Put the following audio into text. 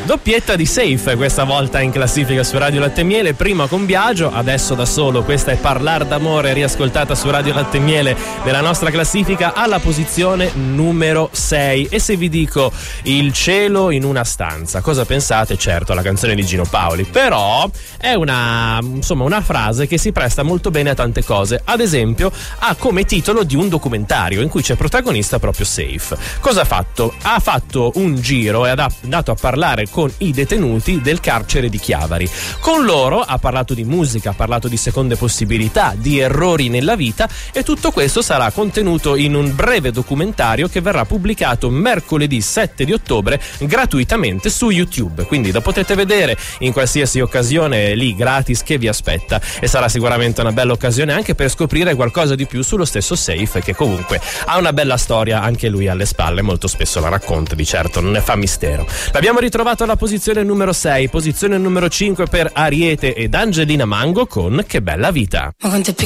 Doppietta di Safe questa volta in classifica su Radio Latte e Miele, prima con Biagio, adesso da solo. Questa è Parlar d'amore, riascoltata su Radio Latte e Miele nella nostra classifica alla posizione numero 6. E se vi dico Il cielo in una stanza, cosa pensate? Certo, la canzone di Gino Paoli, però è una frase che si presta molto bene a tante cose. Ad esempio ha come titolo di un documentario in cui c'è protagonista proprio Safe. Cosa ha fatto? Ha fatto un giro e ha andato a parlare con i detenuti del carcere di Chiavari. Con loro ha parlato di musica, ha parlato di seconde possibilità, di errori nella vita, e tutto questo sarà contenuto in un breve documentario che verrà pubblicato mercoledì 7 di ottobre gratuitamente su YouTube, quindi lo potete vedere in qualsiasi occasione lì gratis che vi aspetta, e sarà sicuramente una bella occasione anche per scoprire qualcosa di più sullo stesso Safe, che comunque ha una bella storia anche lui alle spalle, molto spesso la racconta, di certo non ne fa mistero. L'abbiamo ritrovato alla posizione numero 6, posizione numero 5 per Ariete ed Angelina Mango con Che bella vita. Ma quanto è